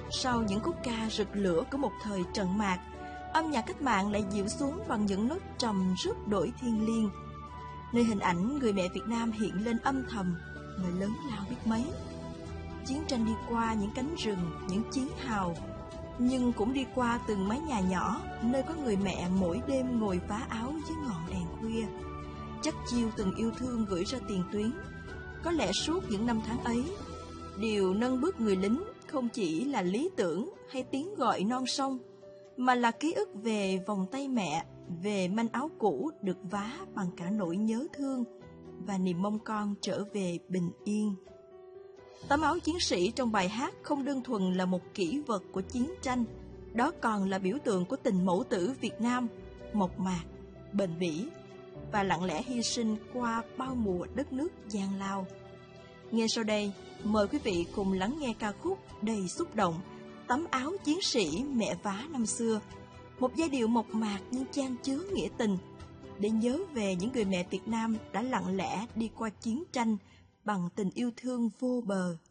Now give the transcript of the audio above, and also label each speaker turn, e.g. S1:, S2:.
S1: Sau những khúc ca rực lửa của một thời trận mạc, âm nhạc cách mạng lại dịu xuống bằng những nốt trầm rất đổi thiêng liêng, nơi hình ảnh người mẹ Việt Nam hiện lên âm thầm mà lớn lao biết mấy. Chiến tranh đi qua những cánh rừng, những chiến hào, nhưng cũng đi qua từng mái nhà nhỏ nơi có người mẹ mỗi đêm ngồi vá áo dưới ngọn đèn khuya, chắc chiêu từng yêu thương gửi ra tiền tuyến. Có lẽ suốt những năm tháng ấy, điều nâng bước người lính không chỉ là lý tưởng hay tiếng gọi non sông, mà là ký ức về vòng tay mẹ, về manh áo cũ được vá bằng cả nỗi nhớ thương và niềm mong con trở về bình yên. Tấm áo chiến sĩ trong bài hát không đơn thuần là một kỷ vật của chiến tranh, đó còn là biểu tượng của tình mẫu tử Việt Nam, mộc mạc, bền bỉ và lặng lẽ hy sinh qua bao mùa đất nước gian lao. Ngay sau đây, mời quý vị cùng lắng nghe ca khúc đầy xúc động Tấm áo chiến sĩ mẹ vá năm xưa, một giai điệu mộc mạc nhưng chan chứa nghĩa tình, để nhớ về những người mẹ Việt Nam đã lặng lẽ đi qua chiến tranh bằng tình yêu thương vô bờ.